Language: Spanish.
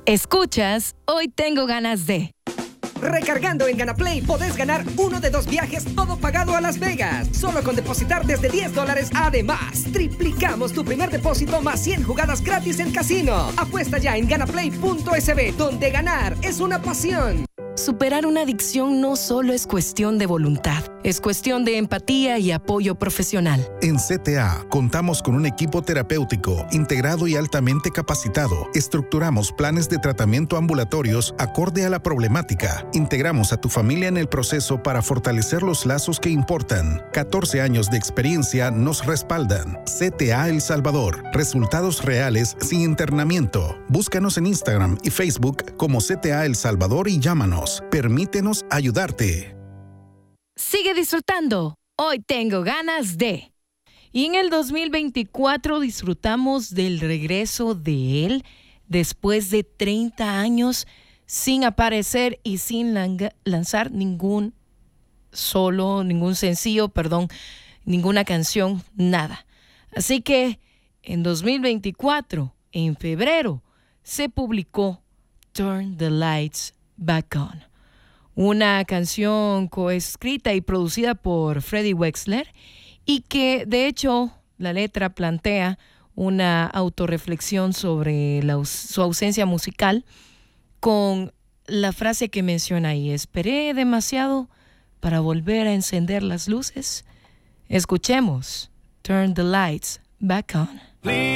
Escuchas, hoy tengo ganas de... Recargando en GanaPlay podés ganar uno de 2 viajes todo pagado a Las Vegas. Solo con depositar desde $10. Además, triplicamos tu primer depósito más 100 jugadas gratis en casino. Apuesta ya en ganaplay.sb, donde ganar es una pasión. Superar una adicción no solo es cuestión de voluntad, es cuestión de empatía y apoyo profesional. En CTA contamos con un equipo terapéutico integrado y altamente capacitado. Estructuramos planes de tratamiento ambulatorios acorde a la problemática. Integramos a tu familia en el proceso para fortalecer los lazos que importan. 14 años de experiencia nos respaldan. CTA El Salvador. Resultados reales sin internamiento. Búscanos en Instagram y Facebook como CTA El Salvador y llámanos. Permítenos ayudarte. Sigue disfrutando. Hoy tengo ganas de... Y en el 2024 disfrutamos del regreso de él después de 30 años sin aparecer y sin lanzar ningún sencillo, ninguna canción, nada. Así que en 2024, en febrero, se publicó Turn the Lights Back On, una canción coescrita y producida por Freddie Wexler y que de hecho la letra plantea una autorreflexión sobre su ausencia musical con la frase que menciona ahí: esperé demasiado para volver a encender las luces. Escuchemos Turn the Lights Back On.